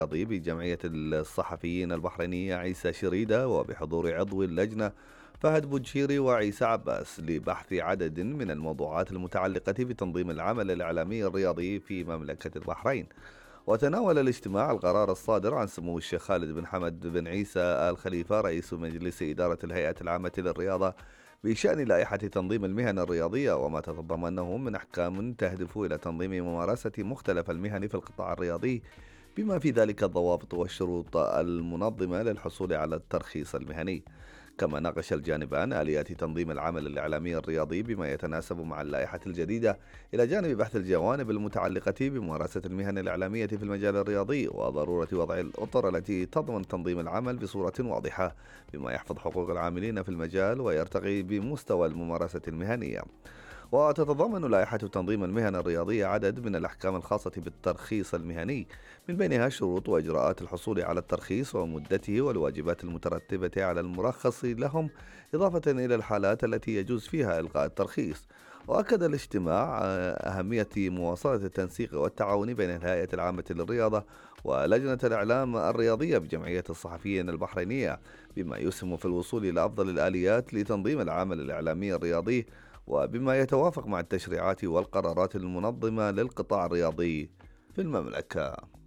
الرياضي بجمعية الصحفيين البحرينية عيسى شريدة، وبحضور عضو اللجنة فهد بوجيري وعيسى عباس، لبحث عدد من الموضوعات المتعلقة بتنظيم العمل الإعلامي الرياضي في مملكة البحرين. وتناول الاجتماع القرار الصادر عن سمو الشيخ خالد بن حمد بن عيسى آل خليفة رئيس مجلس إدارة الهيئة العامة للرياضة بشأن لائحة تنظيم المهن الرياضية، وما تتضمنه من أحكام تهدف إلى تنظيم ممارسة مختلف المهن في القطاع الرياضي، بما في ذلك الضوابط والشروط المنظمة للحصول على الترخيص المهني. كما ناقش الجانبان آليات تنظيم العمل الإعلامي الرياضي بما يتناسب مع اللائحة الجديدة، إلى جانب بحث الجوانب المتعلقة بممارسة المهن الإعلامية في المجال الرياضي، وضرورة وضع الأطر التي تضمن تنظيم العمل بصورة واضحة بما يحفظ حقوق العاملين في المجال ويرتقي بمستوى الممارسة المهنية. وتتضمن لائحة تنظيم المهن الرياضية عدد من الأحكام الخاصة بالترخيص المهني، من بينها شروط وإجراءات الحصول على الترخيص ومدته والواجبات المترتبة على المرخص لهم، إضافة إلى الحالات التي يجوز فيها إلغاء الترخيص. وأكد الاجتماع أهمية مواصلة التنسيق والتعاون بين الهيئة العامة للرياضة ولجنة الإعلام الرياضية بجمعية الصحفيين البحرينية، بما يسهم في الوصول إلى أفضل الآليات لتنظيم العمل الإعلامي الرياضي، وبما يتوافق مع التشريعات والقرارات المنظمة للقطاع الرياضي في المملكة.